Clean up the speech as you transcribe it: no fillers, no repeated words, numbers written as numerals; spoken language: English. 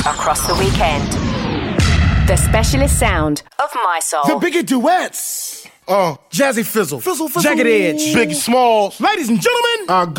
across the weekend. The specialist sound of My Soul. The biggie duets. Jazzy Fizzle. Jagged Edge. Biggie Smalls. Ladies and gentlemen.